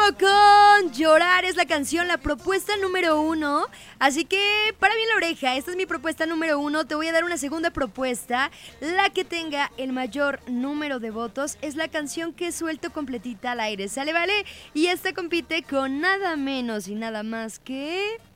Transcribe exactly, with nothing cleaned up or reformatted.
con Llorar es la canción, la propuesta número uno. Así que, para bien la oreja, esta es mi propuesta número uno. Te voy a dar una segunda propuesta. La que tenga el mayor número de votos es la canción que suelto completita al aire. ¿Sale, vale? Y esta compite con nada menos y nada más que...